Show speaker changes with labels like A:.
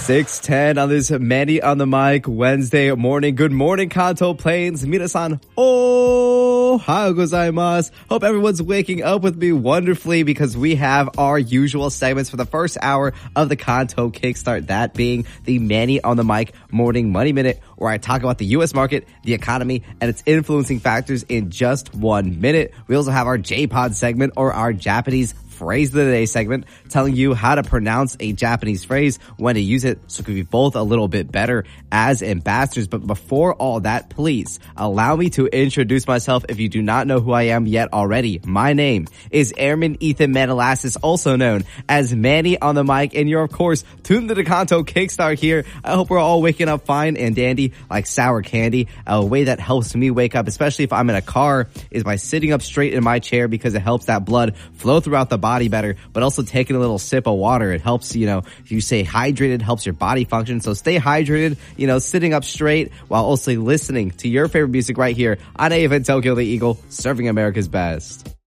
A: 6:10 on this Manny on the Mic Wednesday morning. Good morning, Kanto Plains. Minasan, ohayou gozaimasu. Hope everyone's waking up with me wonderfully because we have our usual segments for the first hour of the Kanto Kickstart, that being the Manny on the Mic Morning Money Minute, where I talk about the U.S. market, the economy, and its influencing factors in just 1 minute. We also have our J-Pod segment, or our Japanese Phrase of the Day segment, telling you how to pronounce a Japanese phrase, when to use it, so we can be both a little bit better as ambassadors. But before all that, please allow me to introduce myself if you do not know who I am yet already. My name is Airman Ethan Manalassis, also known as Manny on the Mic, and you're, of course, tuned to the Kanto Kickstart here. I hope we're all waking up fine and dandy like sour candy. A way that helps me wake up, especially if I'm in a car, is by sitting up straight in my chair, because it helps that blood flow throughout the body better, but also taking a little sip of water. It helps, if you stay hydrated, helps your body function. So stay hydrated, sitting up straight while also listening to your favorite music right here on AFN Tokyo the Eagle, serving America's best.